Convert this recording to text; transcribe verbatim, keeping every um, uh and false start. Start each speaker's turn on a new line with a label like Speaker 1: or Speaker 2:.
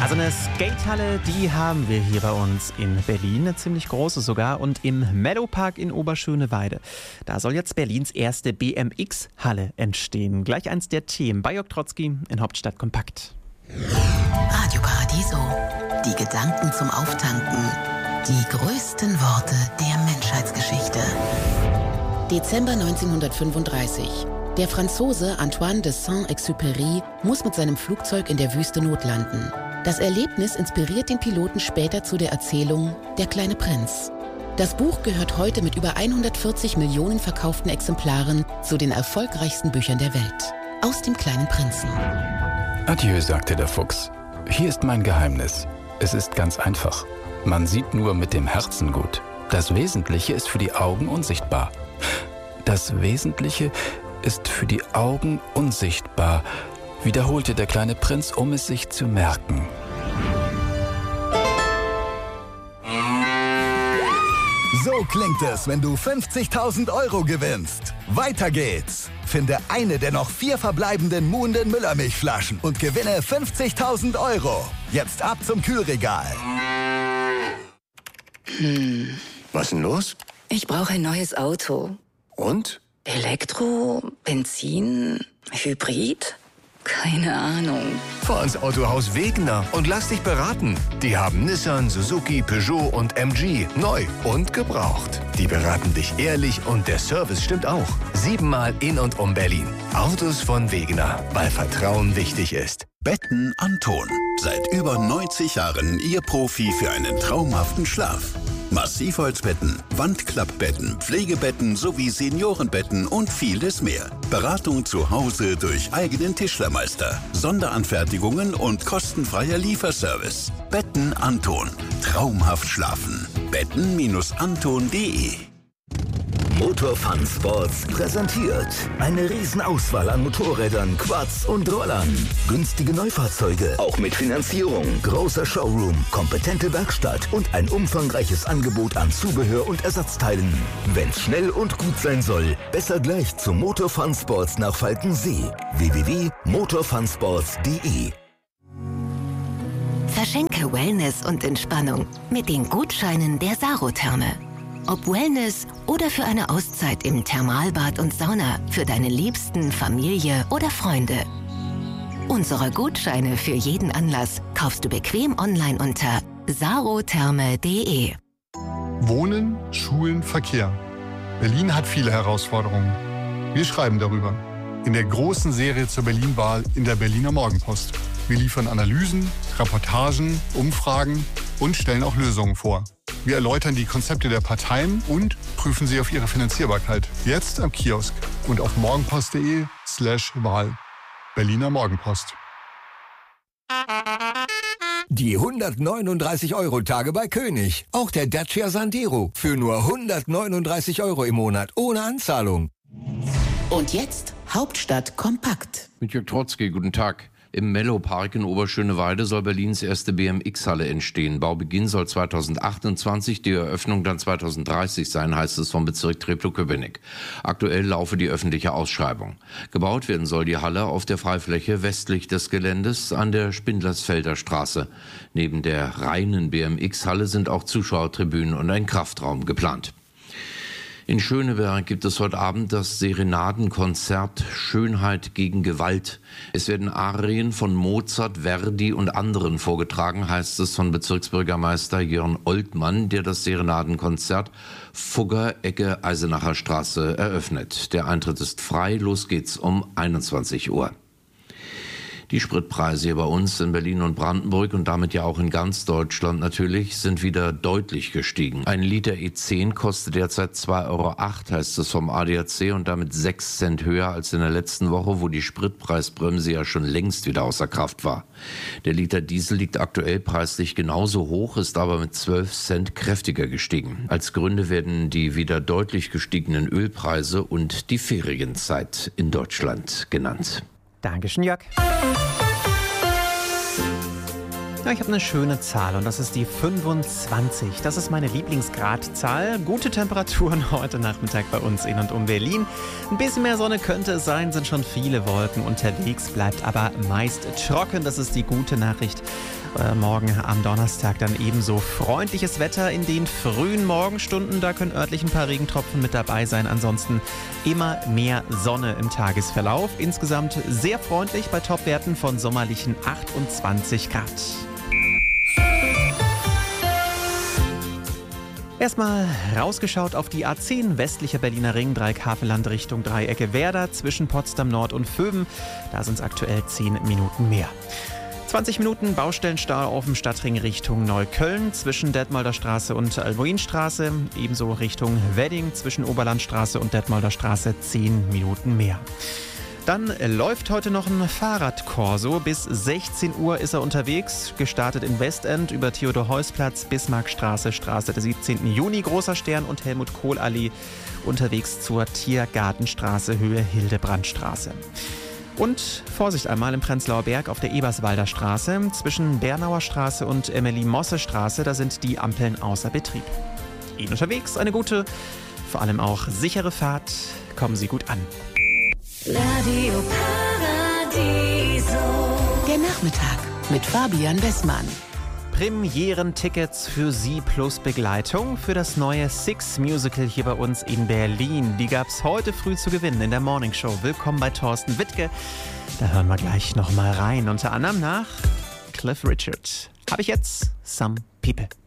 Speaker 1: Also eine Skatehalle, die haben wir hier bei uns in Berlin, eine ziemlich große sogar, und im Meadowpark in Oberschöneweide. Da soll jetzt Berlins erste B M X-Halle entstehen. Gleich eins der Themen bei Jörg Trotzki in Hauptstadt Kompakt.
Speaker 2: Radio Paradiso. Die Gedanken zum Auftanken. Die größten Worte der Menschheitsgeschichte. Dezember neunzehnhundertfünfunddreißig. Der Franzose Antoine de Saint-Exupéry muss mit seinem Flugzeug in der Wüste notlanden. Das Erlebnis inspiriert den Piloten später zu der Erzählung Der kleine Prinz. Das Buch gehört heute mit über hundertvierzig Millionen verkauften Exemplaren zu den erfolgreichsten Büchern der Welt. Aus dem kleinen Prinzen.
Speaker 3: Adieu, sagte der Fuchs. Hier ist mein Geheimnis. Es ist ganz einfach. Man sieht nur mit dem Herzen gut. Das Wesentliche ist für die Augen unsichtbar. Das Wesentliche ist für die Augen unsichtbar, wiederholte der kleine Prinz, um es sich zu merken.
Speaker 4: So klingt es, wenn du fünfzigtausend Euro gewinnst. Weiter geht's. Finde eine der noch vier verbleibenden Muhnden Müllermilchflaschen und gewinne fünfzigtausend Euro. Jetzt ab zum Kühlregal.
Speaker 5: Hm.
Speaker 6: Was denn los?
Speaker 5: Ich brauche ein neues Auto.
Speaker 6: Und?
Speaker 5: Elektro, Benzin, Hybrid? Keine Ahnung.
Speaker 6: Fahr ins Autohaus Wegener und lass dich beraten. Die haben Nissan, Suzuki, Peugeot und M G neu und gebraucht. Die beraten dich ehrlich und der Service stimmt auch. Siebenmal in und um Berlin. Autos von Wegener, weil Vertrauen wichtig ist.
Speaker 7: Betten Anton. Seit über neunzig Jahren Ihr Profi für einen traumhaften Schlaf. Massivholzbetten, Wandklappbetten, Pflegebetten sowie Seniorenbetten und vieles mehr. Beratung zu Hause durch eigenen Tischlermeister, Sonderanfertigungen und kostenfreier Lieferservice. Betten Anton. Traumhaft schlafen. betten Anton punkt de.
Speaker 8: Motorfun Sports präsentiert eine Riesenauswahl an Motorrädern, Quads und Rollern. Günstige Neufahrzeuge, auch mit Finanzierung. Großer Showroom, kompetente Werkstatt und ein umfangreiches Angebot an Zubehör und Ersatzteilen. Wenn's schnell und gut sein soll, besser gleich zu Motorfun Sports nach Falkensee. w w w punkt motorfunsports punkt de.
Speaker 2: Verschenke Wellness und Entspannung mit den Gutscheinen der Sarotherme. Ob Wellness oder für eine Auszeit im Thermalbad und Sauna für deine Liebsten, Familie oder Freunde. Unsere Gutscheine für jeden Anlass kaufst du bequem online unter sarotherme punkt de.
Speaker 9: Wohnen, Schulen, Verkehr. Berlin hat viele Herausforderungen. Wir schreiben darüber. In der großen Serie zur Berlin-Wahl in der Berliner Morgenpost. Wir liefern Analysen, Reportagen, Umfragen und stellen auch Lösungen vor. Wir erläutern die Konzepte der Parteien und prüfen sie auf ihre Finanzierbarkeit. Jetzt am Kiosk und auf morgenpost punkt de slash Wahl. Berliner Morgenpost.
Speaker 10: Die hundertneununddreißig Euro Tage bei König. Auch der Dacia Sandero für nur hundertneununddreißig Euro im Monat ohne Anzahlung.
Speaker 2: Und jetzt Hauptstadt kompakt.
Speaker 11: Mit Jörg Trotzki, guten Tag. Im Meadowpark in Oberschöneweide soll Berlins erste B M X-Halle entstehen. Baubeginn soll zweitausendachtundzwanzig, die Eröffnung dann zweitausenddreißig sein, heißt es vom Bezirk Treptow-Köpenick. Aktuell laufe die öffentliche Ausschreibung. Gebaut werden soll die Halle auf der Freifläche westlich des Geländes an der Spindlersfelder Straße. Neben der reinen B M X-Halle sind auch Zuschauertribünen und ein Kraftraum geplant. In Schöneberg gibt es heute Abend das Serenadenkonzert Schönheit gegen Gewalt. Es werden Arien von Mozart, Verdi und anderen vorgetragen, heißt es von Bezirksbürgermeister Jörn Oltmann, der das Serenadenkonzert Fugger, Ecke Eisenacher Straße eröffnet. Der Eintritt ist frei, los geht's um einundzwanzig Uhr. Die Spritpreise hier bei uns in Berlin und Brandenburg und damit ja auch in ganz Deutschland natürlich sind wieder deutlich gestiegen. Ein Liter E zehn kostet derzeit zwei Euro acht, heißt es vom A D A C, und damit sechs Cent höher als in der letzten Woche, wo die Spritpreisbremse ja schon längst wieder außer Kraft war. Der Liter Diesel liegt aktuell preislich genauso hoch, ist aber mit zwölf Cent kräftiger gestiegen. Als Gründe werden die wieder deutlich gestiegenen Ölpreise und die Ferienzeit in Deutschland genannt.
Speaker 1: Dankeschön, Jörg. Ja, ich habe eine schöne Zahl und das ist die fünfundzwanzig. Das ist meine Lieblingsgradzahl. Gute Temperaturen heute Nachmittag bei uns in und um Berlin. Ein bisschen mehr Sonne könnte es sein, sind schon viele Wolken unterwegs, bleibt aber meist trocken. Das ist die gute Nachricht. Äh, morgen am Donnerstag dann ebenso freundliches Wetter in den frühen Morgenstunden. Da können örtlich ein paar Regentropfen mit dabei sein. Ansonsten immer mehr Sonne im Tagesverlauf. Insgesamt sehr freundlich bei Topwerten von sommerlichen achtundzwanzig Grad. Erstmal rausgeschaut auf die A zehn, westlicher Berliner Ring, Dreieck-Havelland Richtung Dreiecke Werder, zwischen Potsdam Nord und Vöben. Da sind es aktuell zehn Minuten mehr. zwanzig Minuten Baustellenstau auf dem Stadtring Richtung Neukölln, zwischen Detmolder Straße und Albuinstraße. Ebenso Richtung Wedding, zwischen Oberlandstraße und Detmolder Straße zehn Minuten mehr. Dann läuft heute noch ein Fahrradkorso. Bis sechzehn Uhr ist er unterwegs. Gestartet in Westend über Theodor-Heuss-Platz, Bismarckstraße, Straße der siebzehnten Juni, Großer Stern und Helmut-Kohl-Allee. Unterwegs zur Tiergartenstraße, Höhe Hildebrandstraße. Und Vorsicht einmal im Prenzlauer Berg auf der Eberswalder Straße. Zwischen Bernauer Straße und Emily-Mosse-Straße, da sind die Ampeln außer Betrieb. Ihnen unterwegs eine gute, vor allem auch sichere Fahrt. Kommen Sie gut an.
Speaker 2: Radio Paradiso. Der Nachmittag mit Fabian Westmann.
Speaker 1: Premieren-Tickets für Sie plus Begleitung für das neue Six Musical hier bei uns in Berlin. Die gab es heute früh zu gewinnen in der Morning Show. Willkommen bei Thorsten Wittke. Da hören wir gleich nochmal rein. Unter anderem nach Cliff Richard. Habe ich jetzt Some People.